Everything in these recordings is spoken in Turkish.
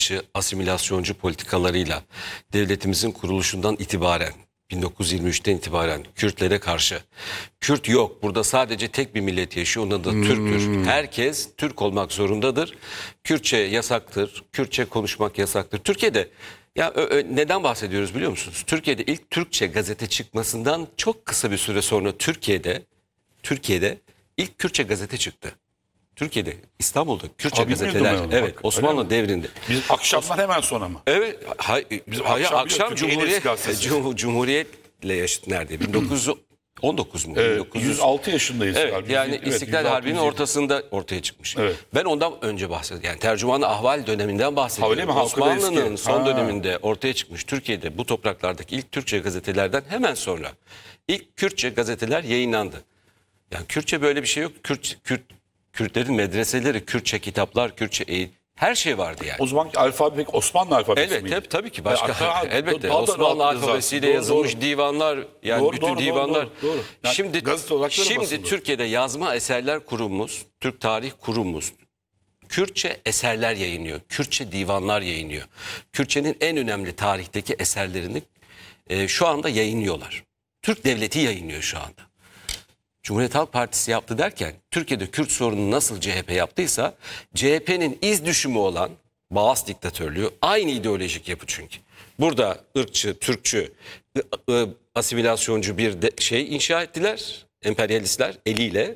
ırkçı, asimilasyoncu politikalarıyla devletimizin kuruluşundan itibaren 1923'ten itibaren Kürtlere karşı, Kürt yok burada sadece tek bir millet yaşıyor, onun adı Türktür. Herkes Türk olmak zorundadır. Kürtçe yasaktır, Kürtçe konuşmak yasaktır. Türkiye'de neden bahsediyoruz biliyor musunuz? Türkiye'de ilk Türkçe gazete çıkmasından çok kısa bir süre sonra Türkiye'de ilk Kürtçe gazete çıktı. Türkiye'de, İstanbul'da Kürtçe gazeteler. Evet, Bak, Osmanlı devrinde. Biz akşamlar hemen sonra mı? Evet, akşam Türkiye'nin en eski gazetesi. Cumhuriyet'le yaşıt nerede? 1919 mu? 106 yaşındayız. Evet, galiba. yani Evet, İstiklal 106, Harbi'nin 107. ortasında ortaya çıkmış. Evet. Ben ondan önce bahsediyorum. Yani Tercüman-ı Ahval döneminden bahsediyorum. Öyle mi? Halkı da Osmanlı'nın eski. son döneminde ortaya çıkmış Türkiye'de bu topraklardaki ilk Türkçe gazetelerden hemen sonra ilk Kürtçe gazeteler yayınlandı. Yani Kürtçe böyle bir şey yok. Kürtlerin medreseleri, Kürtçe kitaplar, Kürtçe eğitim, her şey vardı yani. O zamanki alfabe pek Osmanlı alfabesi miydi? Evet, tabii ki başka. Hatta Elbette daha da Osmanlı rahat alfabesiyle yazar. yazılmış Doğru. divanlar, yani Doğru, bütün doğru, divanlar. doğru. Yani Şimdi gazete olarak da basıldı. Türkiye'de Yazma Eserler Kurumumuz, Türk Tarih Kurumumuz Kürtçe eserler yayınlıyor. Kürtçe divanlar yayınlıyor. Kürtçenin en önemli tarihteki eserlerini şu anda yayınlıyorlar. Türk Devleti yayınlıyor şu anda. Cumhuriyet Halk Partisi yaptı derken Türkiye'de Kürt sorunu nasıl CHP yaptıysa CHP'nin iz düşümü olan Bağız diktatörlüğü aynı ideolojik yapı çünkü. Burada ırkçı, Türkçü, asimilasyoncu bir şey inşa ettiler emperyalistler eliyle.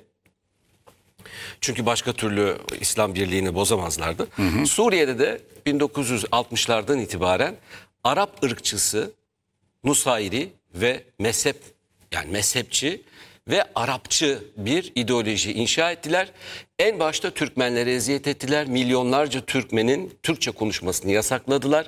Çünkü başka türlü İslam birliğini bozamazlardı. Suriye'de de 1960'lardan itibaren Arap ırkçısı, Nusayri ve mezhepçi ve Arapçı bir ideoloji inşa ettiler. En başta Türkmenlere eziyet ettiler. Milyonlarca Türkmenin Türkçe konuşmasını yasakladılar.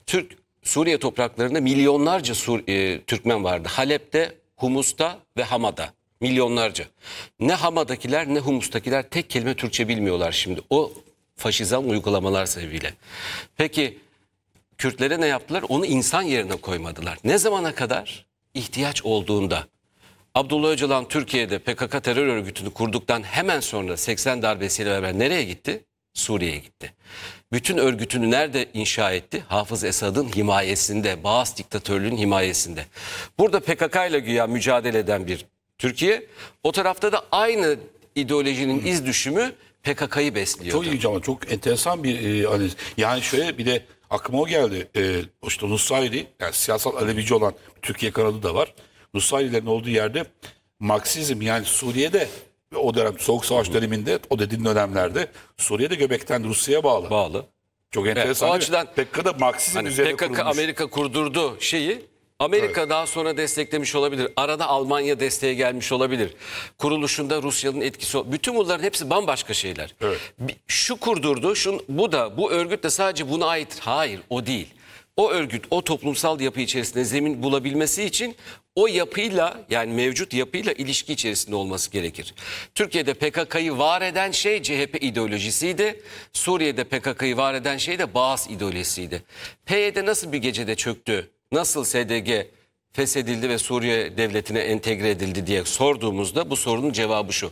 Suriye topraklarında milyonlarca Türkmen vardı. Halep'te, Humus'ta ve Hama'da. Milyonlarca. Ne Hama'dakiler ne Humus'takiler tek kelime Türkçe bilmiyorlar şimdi. O faşizan uygulamalar sebebiyle. Peki Kürtlere ne yaptılar? Onu insan yerine koymadılar. Ne zamana kadar? İhtiyaç olduğunda. Abdullah Öcalan Türkiye'de PKK terör örgütünü kurduktan hemen sonra 80 darbesiyle beraber nereye gitti? Suriye'ye gitti. Bütün örgütünü nerede inşa etti? Hafız Esad'ın himayesinde, Bağız diktatörlüğünün himayesinde. Burada PKK ile güya mücadele eden bir Türkiye, o tarafta da aynı ideolojinin iz düşümü PKK'yı besliyordu. Çok ilginç ama çok enteresan bir analiz. Yani şöyle bir de aklıma o geldi. İşte Nusayri, yani siyasal Alevici olan Türkiye kanadı da var. Nusayrilerin olduğu yerde Marksizm, yani Suriye'de o dönem Soğuk Savaş döneminde, o dediğin dönemlerde Suriye'de göbekten Rusya'ya bağlı. Çok enteresan. O açıdan PKK'da Marksizm üzerine PKK kurulmuş. Amerika kurdurdu şeyi. Amerika daha sonra desteklemiş olabilir. Arada Almanya desteğe gelmiş olabilir. Kuruluşunda Rusya'nın etkisi. Bütün bunların hepsi bambaşka şeyler. Evet. Şu kurdurdu, bu örgüt de sadece buna ait. Hayır, o değil. O örgüt o toplumsal yapı içerisinde zemin bulabilmesi için o yapıyla, yani mevcut yapıyla ilişki içerisinde olması gerekir. Türkiye'de PKK'yı var eden şey CHP ideolojisiydi. Suriye'de PKK'yı var eden şey de Bağız ideolojisiydi. PYD nasıl bir gecede çöktü? Nasıl SDG feshedildi ve Suriye devletine entegre edildi diye sorduğumuzda bu sorunun cevabı şu.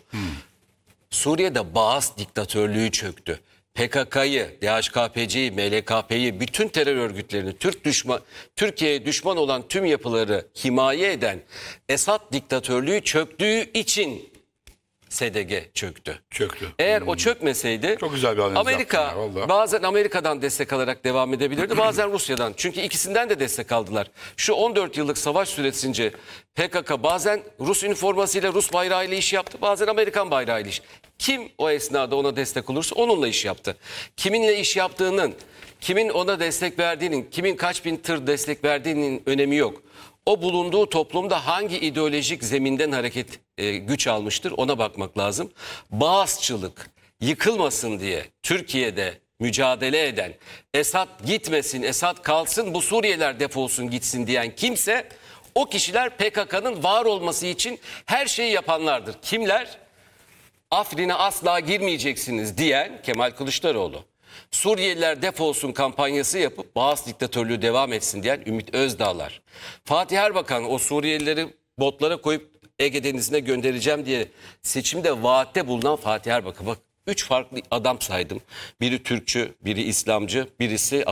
Suriye'de Bağız diktatörlüğü çöktü. PKK'yı, DHKPC'yi, MLKP'yi, bütün terör örgütlerini, Türkiye'ye düşman olan tüm yapıları himaye eden Esad diktatörlüğü çöktüğü için SDG çöktü. Eğer o çökmeseydi Çok güzel bir analiz Amerika yaptın ya, vallahi. bazen Amerika'dan destek alarak devam edebilirdi, bazen Rusya'dan. Çünkü ikisinden de destek aldılar. Şu 14 yıllık savaş süresince PKK bazen Rus üniformasıyla, Rus bayrağıyla iş yaptı, bazen Amerikan bayrağıyla iş. Kim o esnada ona destek olursa onunla iş yaptı. Kiminle iş yaptığının, kimin ona destek verdiğinin, kimin kaç bin tır destek verdiğinin önemi yok. O bulunduğu toplumda hangi ideolojik zeminden hareket güç almıştır, ona bakmak lazım. Bağızçılık yıkılmasın diye Türkiye'de mücadele eden, Esad gitmesin, Esad kalsın, bu Suriyeliler defolsun gitsin diyen kimse, o kişiler PKK'nın var olması için her şeyi yapanlardır. Kimler? Afrin'e asla girmeyeceksiniz diyen Kemal Kılıçdaroğlu. Suriyeliler defolsun kampanyası yapıp Bağız diktatörlüğü devam etsin diyen Ümit Özdağlar. Fatih Erbakan o Suriyelileri botlara koyup Ege Denizi'ne göndereceğim diye seçimde vaatte bulunan Fatih Erbakan. Bak 3 farklı adam saydım. Biri Türkçü, biri İslamcı, birisi